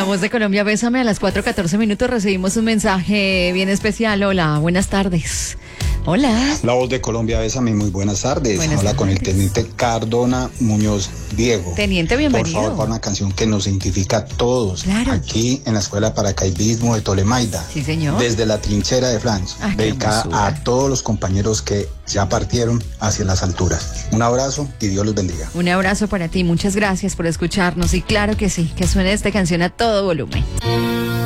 Voz de Colombia, bésame. A las 4:14 recibimos un mensaje bien especial. Hola, buenas tardes. Hola. La Voz de Colombia, bésame, muy buenas tardes. Buenas Habla tardes. con el teniente Cardona Muñoz Diego. Teniente, bienvenido. Por favor, para una canción que nos identifica a todos. Claro. Aquí en la Escuela de Paracaidismo de Tolemaida. Sí, señor. Desde la trinchera de Francia. Ah, qué Dedicada hermosura. a todos los compañeros que ya partieron hacia las alturas. Un abrazo y Dios los bendiga. Un abrazo para ti. Muchas gracias por escucharnos. Y claro que sí, que suene esta canción a todo volumen.